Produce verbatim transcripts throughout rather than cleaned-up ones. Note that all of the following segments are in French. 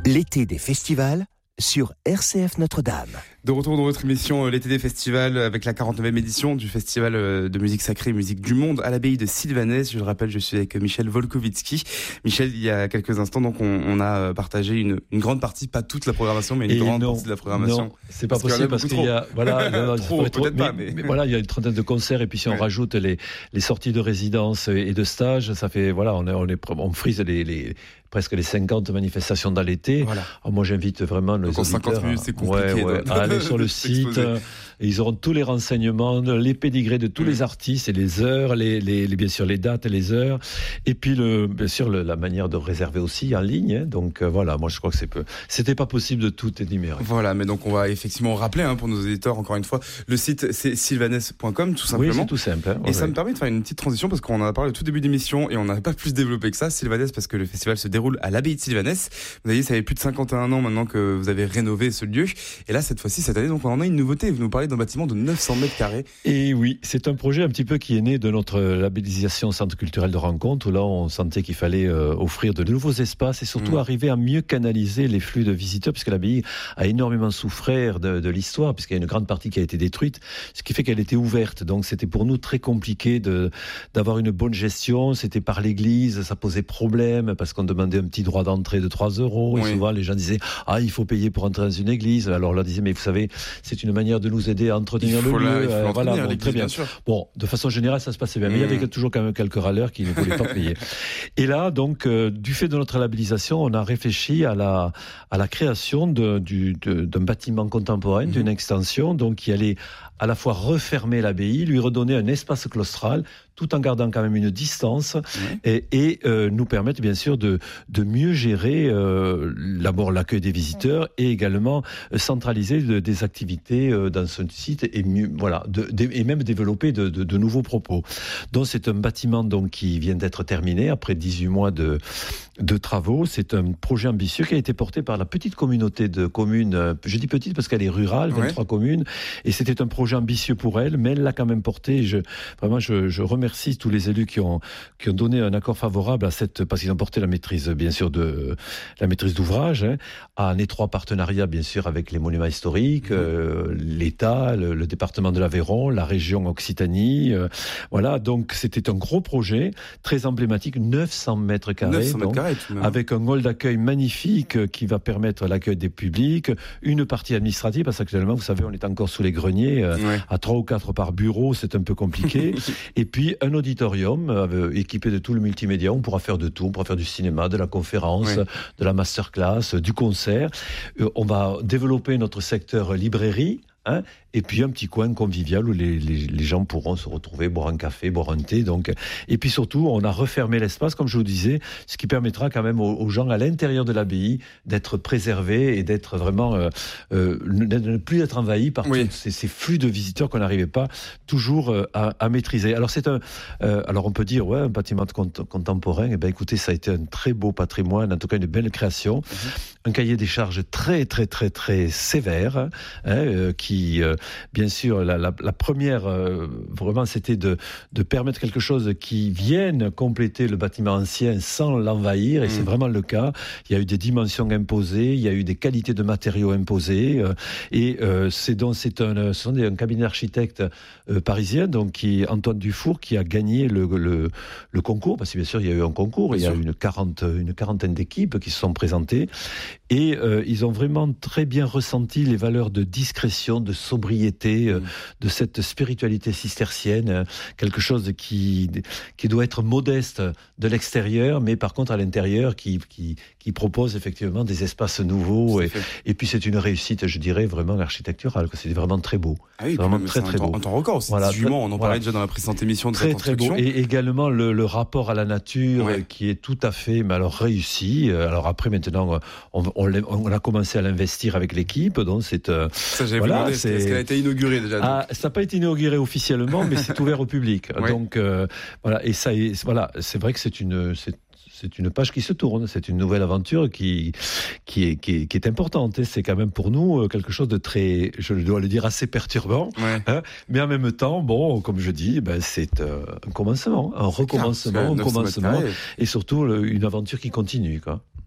L'été des festivals sur R C F Notre-Dame. De retour dans votre émission L'été des festivals avec la quarante-neuvième édition du festival de musique sacrée et musique du monde à l'abbaye de Sylvanès. Je le rappelle, je suis avec Michel Volkovitsky. Michel, il y a quelques instants, donc on, on a partagé une, une grande partie, pas toute la programmation, mais une et grande non, partie de la programmation. Non, c'est pas parce possible parce qu'il y a, voilà, non, non, trop, peut-être trop, pas, mais, mais... mais voilà, il y a une trentaine de concerts et puis si on ouais. rajoute les, les sorties de résidence et de stages, ça fait, voilà, on est, on est, on frise les, les presque les cinquante manifestations dans l'été. Voilà. Alors moi, j'invite vraiment les auditeurs. cinquante minutes, c'est compliqué. Ouais, ouais, à aller sur le site. Et ils auront tous les renseignements, les pédigrés de tous mmh. les artistes et les heures, les, les, les, bien sûr les dates et les heures. Et puis, le, bien sûr, le, la manière de réserver aussi en ligne. Hein. Donc euh, voilà, moi je crois que c'est peu. C'était pas possible de tout énumérer. Voilà, mais donc on va effectivement rappeler hein, pour nos éditeurs, encore une fois, le site c'est sylvanès point com tout simplement. Oui, c'est tout simple. Hein. Et ouais. ça me permet de faire une petite transition parce qu'on en a parlé au tout début d'émission et on n'a pas plus développé que ça. Sylvanès parce que le festival se déroule à l'abbaye de Sylvanès. Vous avez dit, ça fait plus de cinquante et un ans maintenant que vous avez rénové ce lieu. Et là, cette fois-ci, cette année, donc on en a une nouveauté. Vous nous parlez d'un bâtiment de neuf cents mètres carrés. Et oui, c'est un projet un petit peu qui est né de notre labellisation Centre culturel de rencontre, où là on sentait qu'il fallait euh, offrir de nouveaux espaces et surtout mmh. arriver à mieux canaliser les flux de visiteurs, puisque l'abbaye a énormément souffert de, de l'histoire, puisqu'il y a une grande partie qui a été détruite, ce qui fait qu'elle était ouverte. Donc c'était pour nous très compliqué de, d'avoir une bonne gestion. C'était par l'église, ça posait problème, parce qu'on demandait un petit droit d'entrée de trois euros. Oui. Et souvent les gens disaient « Ah, il faut payer pour entrer dans une église ». Alors on leur disait « Mais vous savez, c'est une manière de nous aider à entretenir le La, lieu. Euh, voilà, bon, très bien. bien bon, de façon générale, ça se passait bien, mais mmh. il y avait toujours quand même quelques râleurs qui ne voulaient pas payer. Et là, donc, euh, du fait de notre labellisation, on a réfléchi à la à la création de, du, de, d'un bâtiment contemporain, mmh. d'une extension, donc qui allait à la fois refermer l'abbaye, lui redonner un espace claustral, tout en gardant quand même une distance, mmh. et, et euh, nous permettre bien sûr de, de mieux gérer euh, d'abord l'accueil des visiteurs et également euh, centraliser de, des activités euh, dans ce site et mieux, voilà, de, de, et même développer de, de, de nouveaux propos. Donc c'est un bâtiment donc qui vient d'être terminé après dix-huit mois de, de travaux. C'est un projet ambitieux qui a été porté par la petite communauté de communes. Je dis petite parce qu'elle est rurale, vingt-trois ouais. communes, et c'était un projet ambitieux pour elle, mais elle l'a quand même porté. Je, vraiment, je, je remercie tous les élus qui ont, qui ont donné un accord favorable à cette, parce qu'ils ont porté la maîtrise, bien sûr, de la maîtrise d'ouvrage, hein, à un étroit partenariat, bien sûr, avec les monuments historiques, mmh. euh, l'État, le, le département de l'Aveyron, la région Occitanie. Euh, voilà, donc c'était un gros projet, très emblématique, neuf cents mètres carrés, neuf cents mètres donc, carrés avec un hall d'accueil magnifique qui va permettre l'accueil des publics, une partie administrative, parce qu'actuellement, vous savez, on est encore sous les greniers, euh, ouais. à trois ou quatre par bureau, c'est un peu compliqué. Et puis un auditorium euh, équipé de tout le multimédia, on pourra faire de tout, on pourra faire du cinéma, de la conférence, ouais. de la masterclass, du concert. Euh, on va développer notre secteur librairie. Hein, et puis un petit coin convivial où les, les, les gens pourront se retrouver, boire un café, boire un thé. Donc. Et puis surtout, on a refermé l'espace, comme je vous disais, ce qui permettra quand même aux, aux gens à l'intérieur de l'abbaye d'être préservés et d'être vraiment, euh, euh, de ne plus être envahis par oui. tous ces, ces flux de visiteurs qu'on n'arrivait pas toujours euh, à, à maîtriser. Alors c'est un, euh, alors on peut dire ouais, un bâtiment cont- contemporain. Eh ben écoutez, ça a été un très beau patrimoine, en tout cas une belle création, mm-hmm. un cahier des charges très très très très sévère, hein, euh, qui Qui, euh, bien sûr, la, la, la première, euh, vraiment, c'était de, de permettre quelque chose qui vienne compléter le bâtiment ancien sans l'envahir, et mmh. c'est vraiment le cas. Il y a eu des dimensions imposées, il y a eu des qualités de matériaux imposées, euh, et euh, c'est donc c'est un, ce sont des, un cabinet d'architectes euh, parisien, donc qui Antoine Dufour, qui a gagné le, le, le concours, parce que bien sûr, il y a eu un concours, bien il y a eu une, quarante, une quarantaine d'équipes qui se sont présentées, et euh, ils ont vraiment très bien ressenti les valeurs de discrétion, de sobriété, euh, de cette spiritualité cistercienne, quelque chose qui, qui doit être modeste de l'extérieur, mais par contre à l'intérieur qui, qui, qui propose effectivement des espaces nouveaux. Et, et puis c'est une réussite, je dirais, vraiment architecturale. C'est vraiment très beau. Ah oui, c'est vraiment très, c'est très un beau. Un temps record aussi, voilà, dix-huit mois, on en voilà. parlait déjà dans la précédente émission de très, cette construction. Très beau. Et également le, le rapport à la nature ouais. qui est tout à fait mais alors, réussi. Alors après, maintenant, on, on, on a commencé à l'investir avec l'équipe. Donc c'est, Ça, j'avais voilà, demandé, c'est... est-ce qu'elle a été inaugurée déjà donc. Ah, ça n'a pas été inauguré officiellement, mais c'est ouvert au public. Ouais. Donc euh, voilà, et ça, est, voilà, c'est vrai que c'est une, c'est, c'est une page qui se tourne. C'est une nouvelle aventure qui, qui est, qui est, qui est importante. C'est quand même pour nous quelque chose de très, je dois le dire, assez perturbant. Ouais. Hein, mais en même temps, bon, comme je dis, ben c'est euh, un commencement, un recommencement, un commencement, et surtout une aventure qui continue, quoi.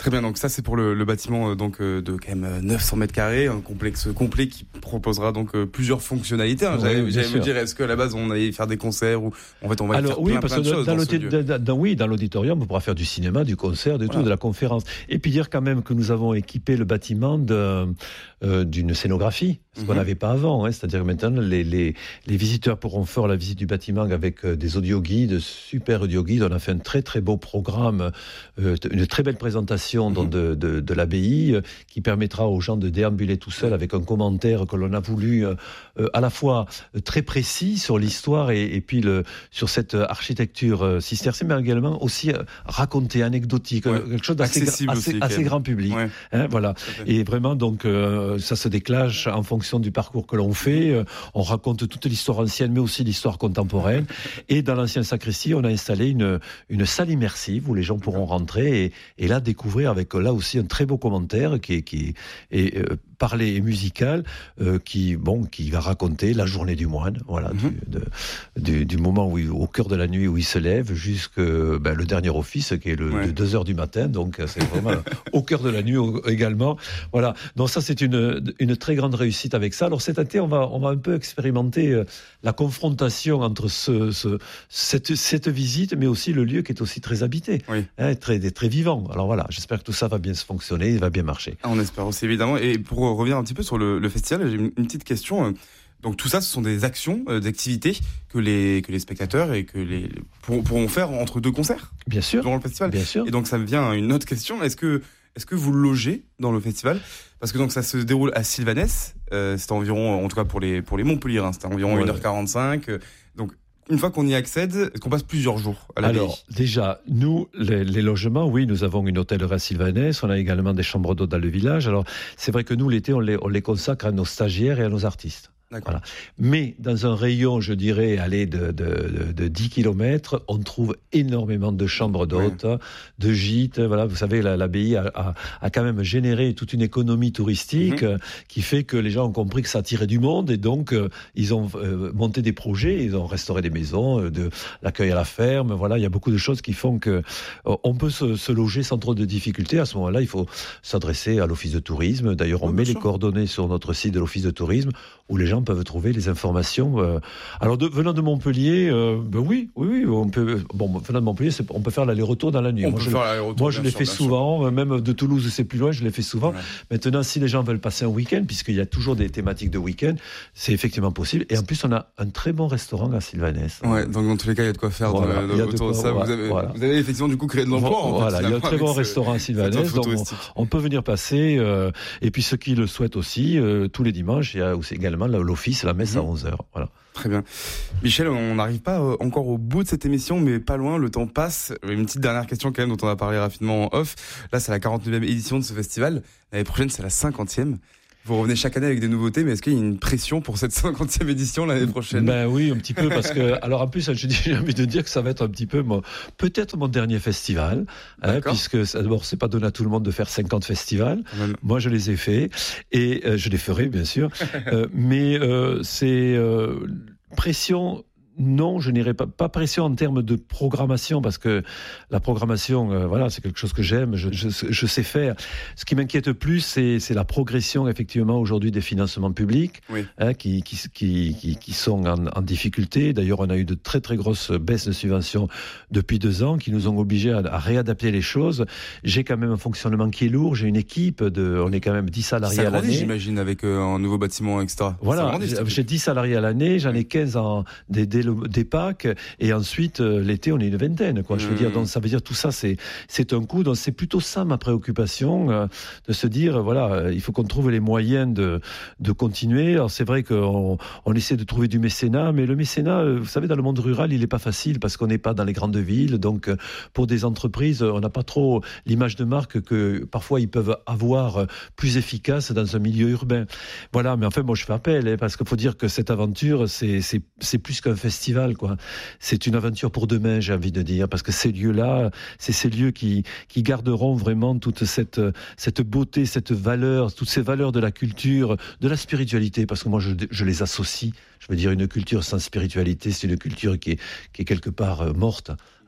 Très bien, donc ça c'est pour le, le bâtiment donc de quand même neuf cents mètres carrés, un complexe complet qui proposera donc plusieurs fonctionnalités. Hein. J'allais, oui, j'allais me dire, est-ce qu'à la base on allait faire des concerts ou en fait on va Alors, faire oui, plein, parce plein de que choses dans, dans ce lieu. dans, dans, oui, dans l'auditorium, on pourra faire du cinéma, du concert, de voilà. tout, de la conférence. Et puis dire quand même que nous avons équipé le bâtiment de, euh, d'une scénographie, ce mm-hmm. qu'on n'avait pas avant. Hein. C'est-à-dire que maintenant, les, les, les visiteurs pourront faire la visite du bâtiment avec des audio-guides, super audio-guides. On a fait un très très beau programme, euh, une très belle présentation mm-hmm. de, de, de l'abbaye qui permettra aux gens de déambuler tout seuls avec un commentaire que l'on a voulu euh, à la fois très précis sur l'histoire et, et puis le, sur cette architecture cistercienne, mais également aussi euh, raconter, anecdotique, ouais. quelque chose d'assez assez, aussi, assez grand public. Ouais. Hein, voilà. Et vraiment, donc, euh, ça se déclenche en fonction du parcours que l'on fait. Euh, on raconte toute l'histoire ancienne, mais aussi l'histoire contemporaine. Et dans l'ancienne sacristie, on a installé une, une salle immersive où les gens pourront rentrer et, et là découvrir avec là aussi un très beau commentaire qui est, qui est euh, parlé et musical, euh, qui, bon, qui va raconter la journée du moine, voilà, mm-hmm. du, de, du, du moment où il, au cœur de la nuit où il se lève jusqu'au ben, le dernier office qui est le, ouais. de deux heures du matin, donc c'est vraiment au cœur de la nuit également. Voilà, donc ça c'est une, une très grande réussite avec ça. Alors cet été, on va, on va un peu expérimenter euh, la confrontation entre ce, ce, cette, cette visite, mais aussi le lieu qui est aussi très habité, oui. hein, très, très vivant. Alors voilà, j'espère que tout ça va bien se fonctionner, va bien marcher. On espère aussi évidemment. Et pour revenir un petit peu sur le, le festival, j'ai une, une petite question. Donc tout ça, ce sont des actions, euh, des activités que les que les spectateurs et que les pour, pourront faire entre deux concerts. Bien sûr. Durant le festival. Bien sûr. Et donc ça me vient à une autre question. Est-ce que est-ce que vous logez dans le festival ? Parce que donc ça se déroule à Sylvanès. Euh, c'est environ, en tout cas pour les pour les Montpellier, hein, c'est environ ouais. une heure quarante-cinq. Euh, donc une fois qu'on y accède, est-ce qu'on passe plusieurs jours à l'abbaye ? Alors, déjà, nous, les, les logements, oui, nous avons une hôtellerie à Sylvanès, on a également des chambres d'hôtes dans le village. Alors, c'est vrai que nous, l'été, on les, on les consacre à nos stagiaires et à nos artistes. Voilà. Mais dans un rayon, je dirais, allez, de, de, de, de dix kilomètres, on trouve énormément de chambres d'hôtes, ouais. de gîtes. Voilà, vous savez, la, l'abbaye a, a, a quand même généré toute une économie touristique mm-hmm. qui fait que les gens ont compris que ça attirait du monde et donc euh, ils ont euh, monté des projets, ils ont restauré des maisons, euh, de l'accueil à la ferme. Voilà, il y a beaucoup de choses qui font que euh, on peut se, se loger sans trop de difficultés. À ce moment-là, il faut s'adresser à l'office de tourisme. D'ailleurs, on ouais, met les coordonnées sur notre site de l'office de tourisme où les gens peuvent trouver les informations. Euh. Alors, de, venant de Montpellier, euh, ben oui, oui, oui, on peut. Bon, venant de Montpellier, c'est, on peut faire l'aller-retour dans la nuit. On moi, peut je, faire l'aller-retour. Moi, je l'ai sûr, fait souvent. sûr. Même de Toulouse, c'est plus loin, je l'ai fait souvent. Ouais. Maintenant, si les gens veulent passer un week-end, puisqu'il y a toujours des thématiques de week-end, c'est effectivement possible. Et en plus, on a un très bon restaurant à Sylvanès. Ouais, donc dans tous les cas, il y a de quoi faire voilà, de, de, autour de, quoi, de ça. Voilà, vous, avez, voilà. vous avez effectivement du coup créé de l'emploi. En voilà, fait, il y a un très bon restaurant à Sylvanès, donc on, on peut venir passer. Euh, et puis ceux qui le souhaitent aussi, euh, tous les dimanches, il y a aussi également l'office, la messe mmh. à onze heures. Voilà. Très bien. Michel, on n'arrive pas encore au bout de cette émission, mais pas loin, le temps passe. Une petite dernière question quand même dont on a parlé rapidement en off. Là, c'est la quarante-neuvième édition de ce festival. L'année prochaine, c'est la cinquantième. Vous revenez chaque année avec des nouveautés, mais est-ce qu'il y a une pression pour cette cinquantième édition l'année prochaine ? Ben oui, un petit peu, parce que, alors en plus, j'ai envie de dire que ça va être un petit peu, mon, peut-être mon dernier festival, hein, puisque ça, d'abord, c'est pas donné à tout le monde de faire cinquante festivals. Mmh. Moi, je les ai faits, et euh, je les ferai, bien sûr, euh, mais euh, c'est euh, pression. Non, je n'irai pas, pas pression en termes de programmation, parce que la programmation, euh, voilà, c'est quelque chose que j'aime, je, je, je sais faire. Ce qui m'inquiète plus, c'est, c'est la progression, effectivement, aujourd'hui des financements publics, oui. hein, qui, qui, qui, qui, qui sont en, en difficulté. D'ailleurs, on a eu de très, très grosses baisses de subventions depuis deux ans, qui nous ont obligés à, à réadapter les choses. J'ai quand même un fonctionnement qui est lourd, j'ai une équipe de, on est quand même dix salariés à l'année. J'imagine, avec euh, un nouveau bâtiment, et cetera. Voilà, j'ai, j'ai dix salariés à l'année, j'en ai quinze en des, des des Pâques, et ensuite euh, l'été on est une vingtaine, quoi. Je veux mmh. dire, donc ça veut dire tout ça, c'est c'est un coup. Donc c'est plutôt ça ma préoccupation, euh, de se dire euh, voilà, euh, il faut qu'on trouve les moyens de de continuer. Alors c'est vrai qu'on on essaie de trouver du mécénat, mais le mécénat, euh, vous savez, dans le monde rural, il est pas facile parce qu'on n'est pas dans les grandes villes. Donc euh, pour des entreprises, on n'a pas trop l'image de marque que parfois ils peuvent avoir euh, plus efficace dans un milieu urbain. Voilà, mais enfin moi je fais appel, hein, parce qu'il faut dire que cette aventure, c'est c'est c'est plus qu'un festival. Quoi. C'est une aventure pour demain, j'ai envie de dire, parce que ces lieux-là, c'est ces lieux qui, qui garderont vraiment toute cette, cette beauté, cette valeur, toutes ces valeurs de la culture, de la spiritualité, parce que moi, je, je les associe. Je veux dire, une culture sans spiritualité, c'est une culture qui est, qui est quelque part morte.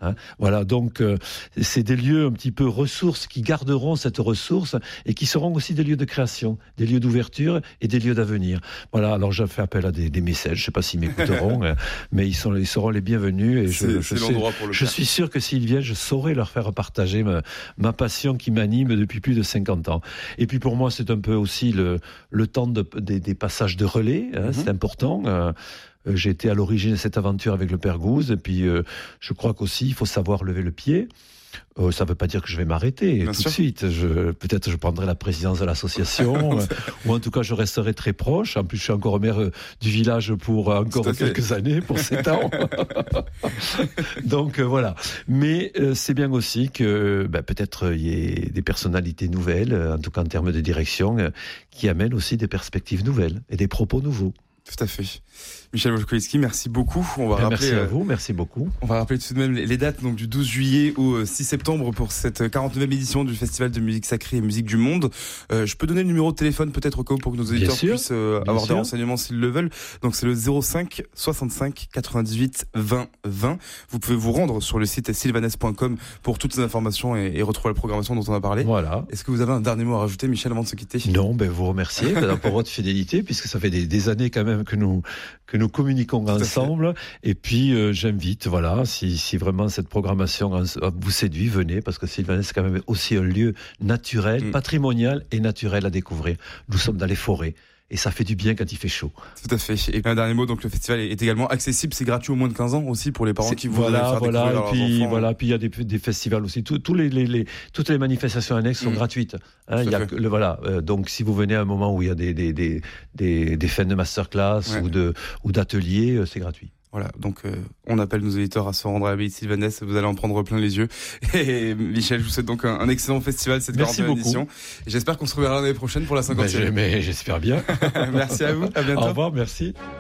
Hein, voilà, donc euh, c'est des lieux un petit peu ressources qui garderont cette ressource et qui seront aussi des lieux de création, des lieux d'ouverture et des lieux d'avenir. Voilà, alors j'ai fait appel à des, des messages, je ne sais pas s'ils m'écouteront, mais ils, sont, ils seront les bienvenus et je, je, sais, je suis sûr que s'ils viennent, je saurai leur faire partager ma, ma passion qui m'anime depuis plus de cinquante ans. Et puis pour moi, c'est un peu aussi le, le temps de, des, des passages de relais, hein, mm-hmm. c'est important. Euh, J'ai été à l'origine de cette aventure avec le Père Gouze, et puis euh, je crois qu'aussi il faut savoir lever le pied. Euh, ça ne veut pas dire que je vais m'arrêter Bien tout sûr. de suite. Je, peut-être je prendrai la présidence de l'association, euh, ou en tout cas je resterai très proche. En plus, je suis encore maire euh, du village pour euh, encore quelques années, pour sept ans. Donc euh, voilà. Mais euh, c'est bien aussi que ben, peut-être il y ait des personnalités nouvelles, en tout cas en termes de direction, euh, qui amènent aussi des perspectives nouvelles et des propos nouveaux. Tout à fait. Michel Volkowitzki, merci beaucoup. On va ben rappeler, merci à vous, merci beaucoup. On va rappeler tout de même les dates, donc du douze juillet au six septembre pour cette quarante-neuvième édition du Festival de musique sacrée et musique du monde. Euh, je peux donner le numéro de téléphone peut-être au cas où pour que nos auditeurs puissent euh, avoir sûr. des renseignements s'ils le veulent. Donc c'est le zéro cinq soixante-cinq quatre-vingt-dix-huit vingt vingt. Vous pouvez vous rendre sur le site sylvanes point com pour toutes ces informations et, et retrouver la programmation dont on a parlé. Voilà. Est-ce que vous avez un dernier mot à rajouter, Michel, avant de se quitter ? Non, ben vous remercier pour votre fidélité, puisque ça fait des, des années quand même que nous que nous communiquons ensemble. Et puis euh, j'invite, voilà, si, si vraiment cette programmation vous séduit, venez, parce que Sylvanes c'est quand même aussi un lieu naturel, mmh. patrimonial et naturel à découvrir. Nous sommes dans les forêts. Et ça fait du bien quand il fait chaud. Tout à fait. Et un dernier mot, donc le festival est également accessible, c'est gratuit aux moins de quinze ans aussi pour les parents c'est, qui voudraient voilà, faire voilà, découvrir et puis, leurs enfants. Voilà, puis il y a des, des festivals aussi. Tout, tous les, les, les, toutes les manifestations annexes sont mmh. gratuites. Hein, il y a le, voilà, euh, donc si vous venez à un moment où il y a des, des, des, des, des fins de masterclass ouais. ou, de, ou d'ateliers, euh, c'est gratuit. Voilà, donc euh, on appelle nos auditeurs à se rendre à l'abbaye de Sylvanes, vous allez en prendre plein les yeux. Et Michel, je vous souhaite donc un, un excellent festival, cette quarantième édition. Et j'espère qu'on se reverra l'année prochaine pour la cinquantième. Ben, mais j'espère bien. Merci à vous, à bientôt. Au revoir, merci.